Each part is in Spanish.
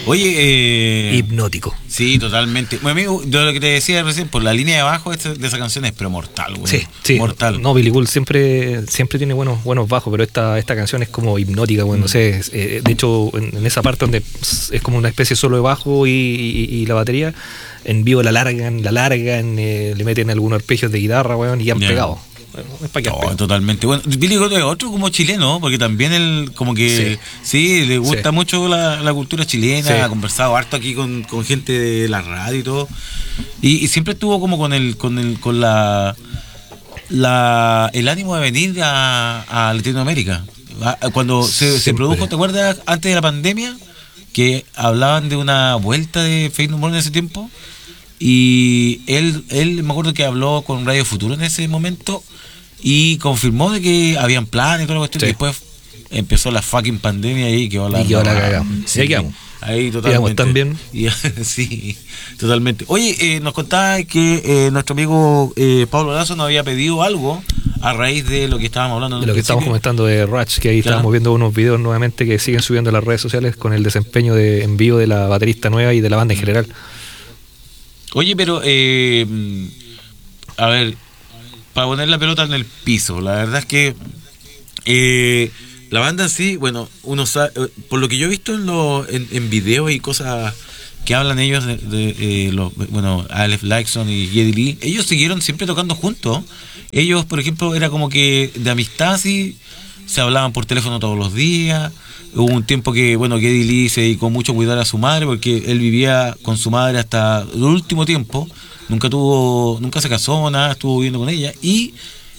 Oye, Hipnótico. sí, totalmente. Bueno, amigo, yo lo que te decía recién, por la línea de abajo de esa canción es pero mortal, güey. Sí, sí. Mortal. No, Billy Bull siempre tiene buenos bajos, pero esta canción es como hipnótica, güey. No sé. De hecho, en esa parte donde es como una especie solo de bajo y la batería, en vivo la largan, le meten algunos arpegios de guitarra, güey, y han pegado. Bueno, es para que totalmente. Bueno, Billy Goat es otro como chileno, porque también él como que sí le gusta mucho la cultura chilena, ha conversado harto aquí con gente de la radio y todo. Y siempre estuvo como con el ánimo de venir a Latinoamérica. Cuando se produjo, ¿te acuerdas? Antes de la pandemia, que hablaban de una vuelta de Faith No More en ese tiempo. Y él me acuerdo que habló con Radio Futuro en ese momento y confirmó de que habían planes y toda la cuestión. Y después empezó la fucking pandemia y quedó la cagada. Sí, ahí totalmente. También. Sí, totalmente. Oye, nos contaba que nuestro amigo Pablo Lazo nos había pedido algo a raíz de lo que estábamos hablando. De lo que estábamos comentando de Ratch, que ahí estábamos viendo unos videos nuevamente que siguen subiendo a las redes sociales con el desempeño en vivo de la baterista nueva y de la banda en general. Oye, pero a ver, para poner la pelota en el piso, la verdad es que la banda en sí, bueno, uno sabe, por lo que yo he visto en videos y cosas que hablan ellos bueno, Aleph Lykson y Geddy Lee, ellos siguieron siempre tocando juntos. Ellos, por ejemplo, era como que de amistad así, se hablaban por teléfono todos los días. Hubo un tiempo que, bueno, Geddy Lee se dedicó mucho a cuidar a su madre porque él vivía con su madre hasta el último tiempo. Nunca se casó, nada, estuvo viviendo con ella. Y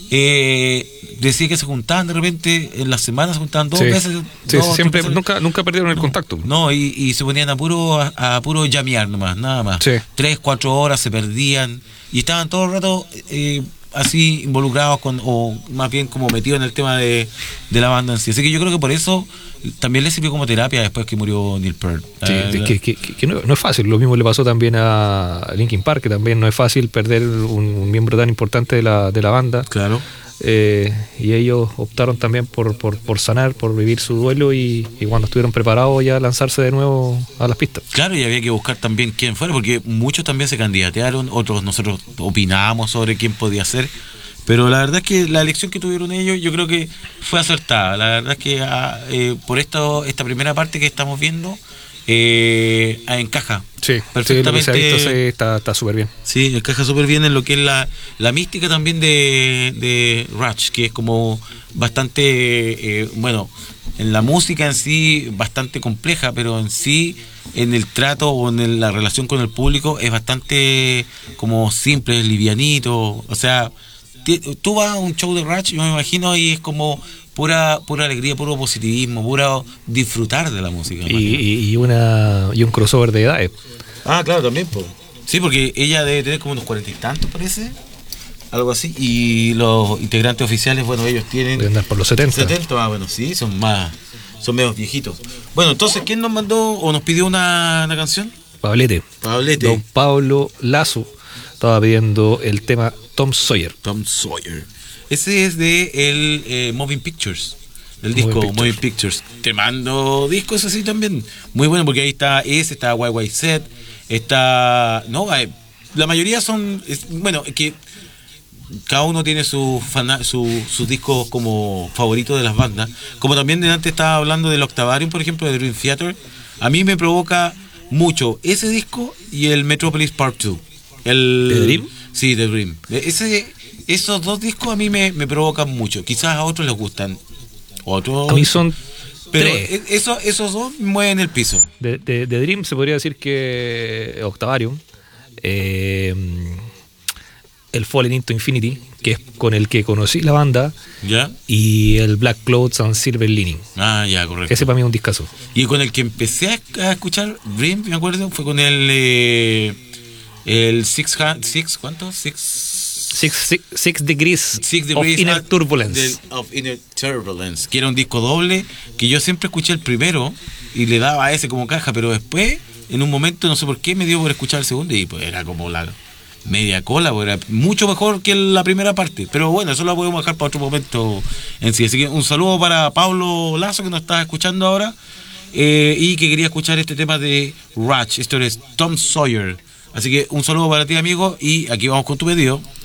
decía que se juntaban de repente, en las semanas se juntaban dos veces. Siempre, nunca perdieron el contacto. No, y se ponían a puro llamear nomás, nada más. 3-4 horas se perdían y estaban todo el rato así involucrados o más bien como metidos en el tema de la banda en sí. Así que yo creo que por eso también le sirvió como terapia después que murió Neil Peart. Que no es fácil. Lo mismo le pasó también a Linkin Park, que también no es fácil perder un miembro tan importante de la banda. Claro. Y ellos optaron también por sanar, por vivir su duelo y cuando estuvieron preparados ya lanzarse de nuevo a las pistas. Claro, y había que buscar también quién fuera, porque muchos también se candidatearon, otros nosotros opinábamos sobre quién podía ser, pero la verdad es que la elección que tuvieron ellos yo creo que fue acertada. La verdad es que por esta primera parte que estamos viendo encaja perfectamente. Está súper bien. Sí, encaja súper bien en lo que es la mística también de Ratch, que es como bastante bueno, en la música en sí bastante compleja, pero en sí en el trato o en la relación con el público es bastante como simple, livianito. O sea, tú vas a un show de Ratch, yo me imagino, y es como pura alegría, puro positivismo, puro disfrutar de la música. Y un crossover de edades. Ah, claro, también, pues. Sí, porque ella debe tener como unos 40 y tantos, parece. Algo así. Y los integrantes oficiales, bueno, ellos tienen... Deben andar por los 70. 70, bueno, sí, son medio viejitos. Bueno, entonces, ¿quién nos mandó o nos pidió una canción? Pablete. Don Pablo Lazo estaba pidiendo el tema Tom Sawyer. Ese es de el Moving Pictures, del disco Moving Pictures. Te mando discos así también. Muy bueno, porque ahí está YYZ, está... No, la mayoría son... Bueno, que cada uno tiene sus discos como favoritos de las bandas. Como también antes estaba hablando del Octavarium, por ejemplo, de Dream Theater. A mí me provoca mucho ese disco y el Metropolis Part 2. ¿De Dream? Sí, de Dream. Esos dos discos a mí me provocan mucho. Quizás a otros les gustan. A mí son pero tres. Esos dos mueven el piso. De Dream se podría decir que Octavarium, el Fallen into Infinity, que es con el que conocí la banda, ¿ya? Y el Black Clouds and Silver Lining. Ah, ya, correcto. Ese para mí es un discazo. Y con el que empecé a escuchar Dream, me acuerdo, fue con el Six Degrees of Inner Turbulence. Of Inner Turbulence, que era un disco doble, que yo siempre escuché el primero y le daba a ese como caja, pero después, en un momento, no sé por qué, me dio por escuchar el segundo y pues era como la media cola, porque era mucho mejor que la primera parte. Pero bueno, eso lo podemos dejar para otro momento en sí. Así que un saludo para Pablo Lazo, que nos está escuchando ahora. y que quería escuchar este tema de Rush. Esto es Tom Sawyer. Así que un saludo para ti, amigo, y aquí vamos con tu pedido.